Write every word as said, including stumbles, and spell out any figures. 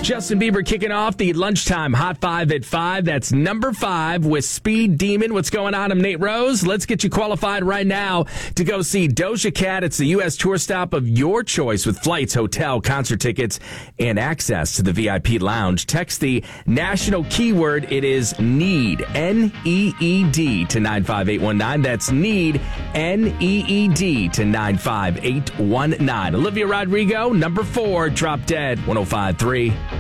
Justin Bieber kicking off the lunchtime Hot Five at five. That's number five with Speed Demon. What's going on? I'm Nate Rose. Let's get you qualified right now to go see Doja Cat. It's the U S tour stop of your choice with flights, hotel, concert tickets, and access to the V I P lounge. Text the national keyword. It is NEED, N E E D, to nine five eight one nine. That's NEED, N E E D, to nine five eight one nine. Olivia Rodrigo, number four, Drop Dead, one oh five point three.